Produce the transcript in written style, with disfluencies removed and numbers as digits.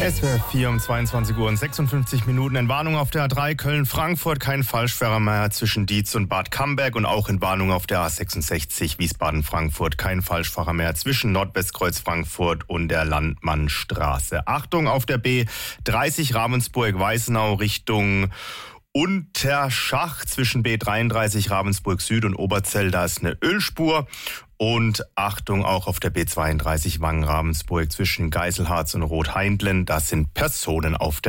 SWR 4 um 22 Uhr und 56 Minuten. In Warnung auf der A3 Köln-Frankfurt, kein Falschfahrer mehr zwischen Dietz und Bad Camberg. Und auch in Warnung auf der A66 Wiesbaden-Frankfurt, kein Falschfahrer mehr zwischen Nordwestkreuz Frankfurt und der Landmannstraße. Achtung auf der B30 Ravensburg-Weißenau Richtung Unterschach zwischen B33 Ravensburg Süd und Oberzell, da ist eine Ölspur. Und Achtung auch auf der B32 Wangen-Ravensburg zwischen Geiselharz und Rothaindlen, da sind Personen auf der